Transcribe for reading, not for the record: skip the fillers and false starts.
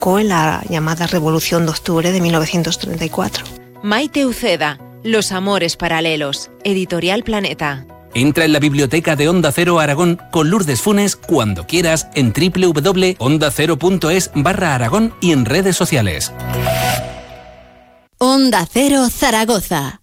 desembocó en la llamada Revolución de Octubre de 1934. Maite Uceda, Los amores paralelos, Editorial Planeta. Entra en la biblioteca de Onda Cero Aragón con Lourdes Funes cuando quieras en www.ondacero.es/Aragón y en redes sociales. Onda Cero Zaragoza.